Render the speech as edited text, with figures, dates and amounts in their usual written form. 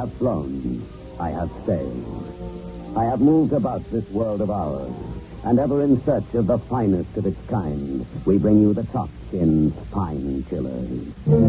have flown. I have sailed. I have moved about this world of ours, and ever in search of the finest of its kind, we bring you the top in Pine Chillers.